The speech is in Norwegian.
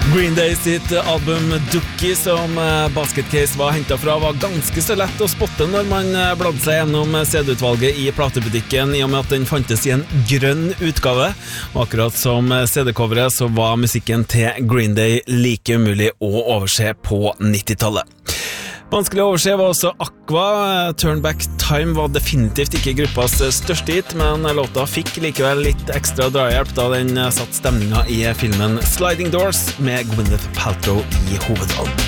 Green Day sitt album Dookie, som Basket Case var hentet fra, var ganske så lett å spotte når man bladde seg gjennom CD-utvalget i platebutikken, i og med at den fantes i en grønn utgave. Og akkurat som CD-coveret så var musikken til Green Day like umulig å overse på 90-tallet. Vanskelig å overse var også Aqua. Turn Back Time var definitivt ikke gruppas største hit, men låta fikk likevel litt ekstra drahjelp da den satt stemninga i filmen Sliding Doors med Gwyneth Paltrow i hovedrollen.